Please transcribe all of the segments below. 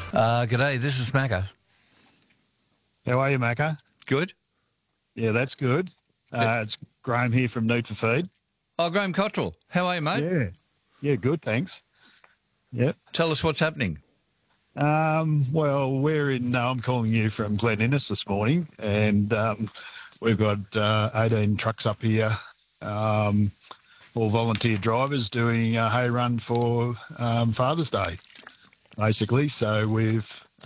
G'day, this is Macca. How are you, Macca? Good. Yeah, that's good. It's Graham here from Need for Feed. Oh, Graham Cottrell. How are you, mate? Yeah, good, thanks. Yep. Tell us what's happening. Well, I'm calling you from Glen Innes this morning, and we've got 18 trucks up here, all volunteer drivers doing a hay run for Father's Day, basically. So we've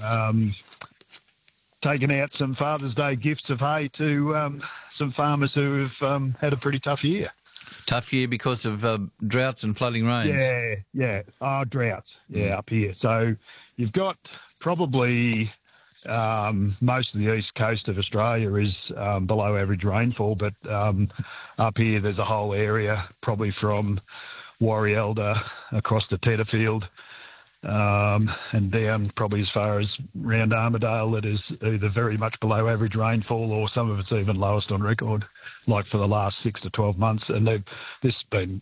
taken out some Father's Day gifts of hay to some farmers who have had a pretty tough year. Tough year because of droughts and flooding rains. Yeah. Oh, droughts. Yeah, up here. So you've got probably most of the east coast of Australia is below average rainfall, but up here there's a whole area, probably from Warrielda across to Tetterfield, and down probably as far as round Armidale, that is either very much below average rainfall or some of it's even lowest on record, like for the last 6 to 12 months. And this has been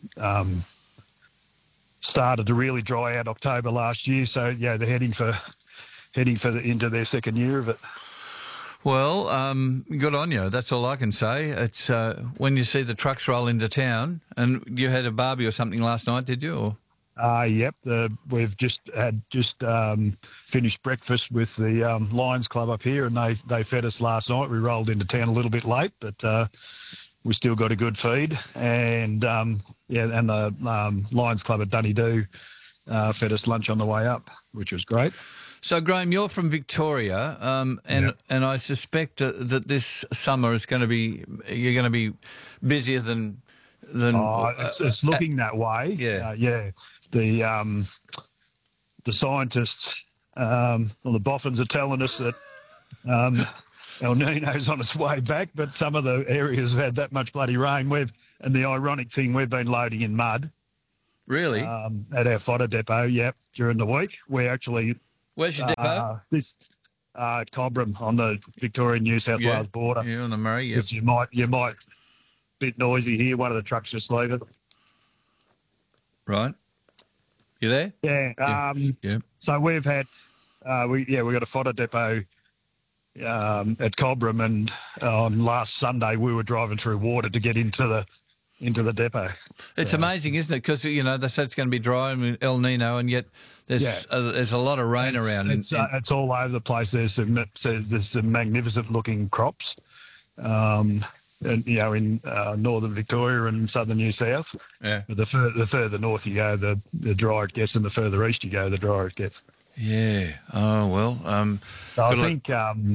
started to really dry out October last year. So yeah, they're heading into their second year of it. Well, good on you. That's all I can say. It's when you see the trucks roll into town, and you had a barbie or something last night, did you? Or? Yep. We've just finished breakfast with the Lions Club up here, and they fed us last night. We rolled into town a little bit late, but we still got a good feed. And the Lions Club at Dunedoo fed us lunch on the way up, which was great. So, Graham, you're from Victoria, and I suspect that this summer you're going to be busier than. It's looking that way. Yeah. The scientists, the boffins are telling us that El Nino's on its way back, but some of the areas have had that much bloody rain. And the ironic thing, we've been loading in mud. Really? At our fodder depot, during the week. We actually... Where's your depot? At Cobram on the Victorian-New South Wales border. Yeah, on the Murray, yeah. You might... Bit noisy here. One of the trucks just leaving. Right. You there? Yeah. So we've had, we got a fodder depot at Cobram, and on last Sunday we were driving through water to get into the depot. It's amazing, isn't it? Because they said it's going to be dry and El Nino, and yet there's a lot of rain around. It's all over the place. There's some magnificent looking crops. And, in northern Victoria and southern New South. Yeah. But the further north you go, the drier it gets, and the further east you go, the drier it gets. Yeah. Oh, well. So I think,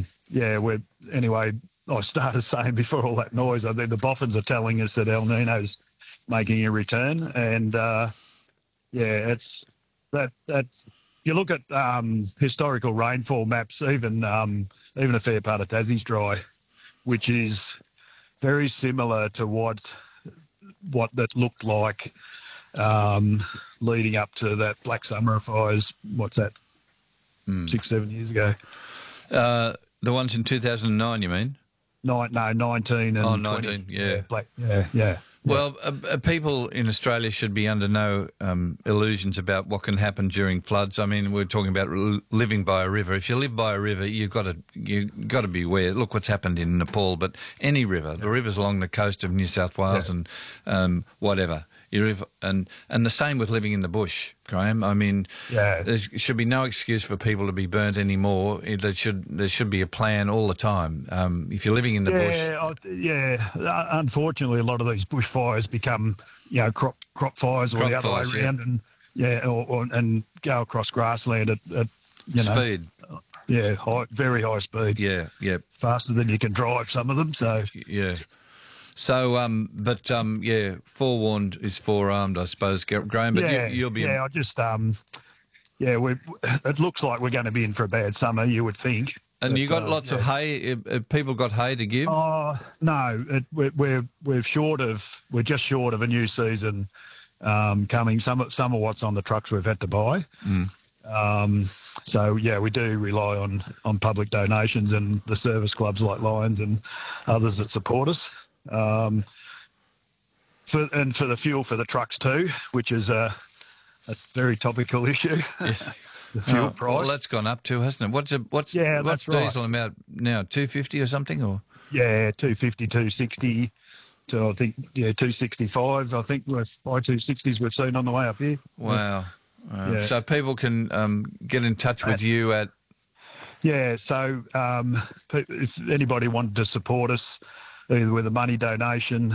I started saying before all that noise, I think the boffins are telling us that El Nino's making a return. And, it's that's if you look at historical rainfall maps, even a fair part of Tassie's dry, which is very similar to what that looked like leading up to that Black Summer fires. What's that? 6-7 years ago. The ones in 2009, you mean? 19 and 19, 20. Yeah. Well, people in Australia should be under no illusions about what can happen during floods. I mean, we're talking about living by a river. If you live by a river, you've got to be aware. Look what's happened in Nepal, but any river, the rivers along the coast of New South Wales and whatever. And the same with living in the bush, Graham. I mean, there should be no excuse for people to be burnt anymore. There should be a plan all the time. If you're living in the bush, unfortunately, a lot of these bushfires become crop fires or the other way around, and go across grassland at speed. Very high speed. Yeah. Faster than you can drive some of them. So yeah. So, forewarned is forearmed, I suppose, Graham. But you'll be. Yeah, it looks like we're going to be in for a bad summer, you would think. And you got lots of hay. People got hay to give. Oh no, we're just short of a new season coming. Some of what's on the trucks we've had to buy. So we do rely on public donations and the service clubs like Lions and others that support us. For the fuel for the trucks too, which is a very topical issue. the fuel price. Well, that's gone up too, hasn't it? What's that's diesel right. amount now? 250 or something, or? Yeah, 250, 260 to I think 265. I think with I-260s we've seen on the way up here. Wow. Yeah. So people can get in touch with you at. Yeah, so if anybody wanted to support us, either with a money donation,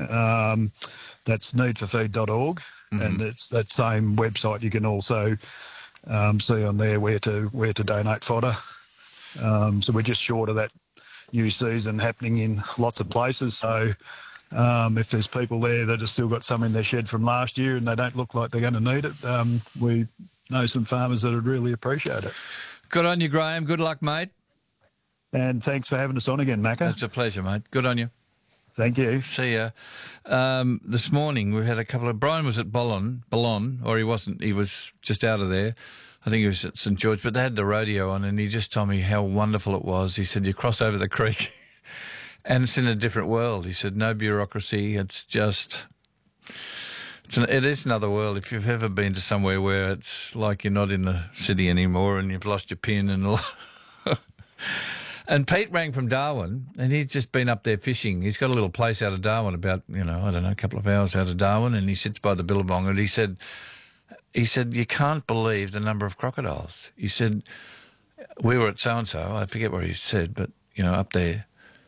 that's needforfeed.org, and it's that same website. You can also see on there where to donate fodder. So we're just short of that new season happening in lots of places. So if there's people there that have still got some in their shed from last year and they don't look like they're going to need it, we know some farmers that would really appreciate it. Good on you, Graham. Good luck, mate. And thanks for having us on again, Macca. It's a pleasure, mate. Good on you. Thank you. See ya. This morning we had a couple of... Brian was at Boulogne, or he wasn't. He was just out of there. I think he was at St George, but they had the rodeo on, and he just told me how wonderful it was. He said, you cross over the creek and it's in a different world. He said, no bureaucracy. It's just... It is another world. If you've ever been to somewhere where it's like you're not in the city anymore and you've lost your pin and all. And Pete rang from Darwin, and he's just been up there fishing. He's got a little place out of Darwin, about, a couple of hours out of Darwin, and he sits by the billabong, and he said, you can't believe the number of crocodiles. He said, we were at so-and-so, I forget where he said, but, up there.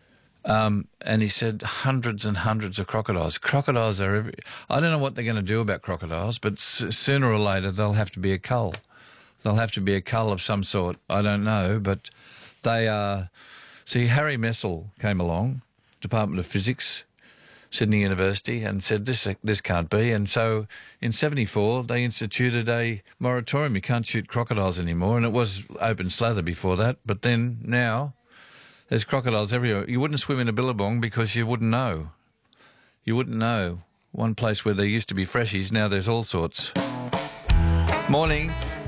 And he said hundreds and hundreds of crocodiles. Crocodiles are I don't know what they're going to do about crocodiles, but sooner or later they'll have to be a cull. They'll have to be a cull of some sort. I don't know, but they are... See, Harry Messel came along, Department of Physics, Sydney University, and said this can't be. And so in 1974 they instituted a moratorium. You can't shoot crocodiles anymore, and it was open slather before that. But then now... there's crocodiles everywhere. You wouldn't swim in a billabong because you wouldn't know. You wouldn't know. One place where there used to be freshies, now there's all sorts. Morning.